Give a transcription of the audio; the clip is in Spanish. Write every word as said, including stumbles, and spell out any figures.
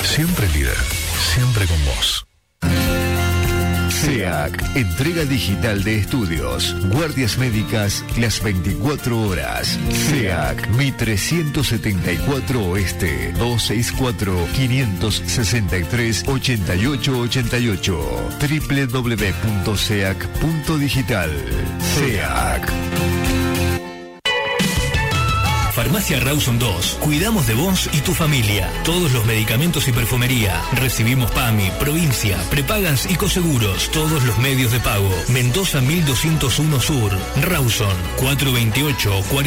Siempre líder, siempre con vos. SEAC, entrega digital de estudios, guardias médicas las veinticuatro horas. SEAC, Mitre ciento setenta y cuatro Oeste, dos seis cuatro, cinco seis tres, ocho ocho ocho ocho, doble u doble u doble u punto seac punto digital. SEAC. Farmacia Rawson dos. Cuidamos de vos y tu familia. Todos los medicamentos y perfumería. Recibimos PAMI, provincia, prepagas y coseguros. Todos los medios de pago. Mendoza mil doscientos uno Sur. Rawson cuatro veintiocho cuarenta.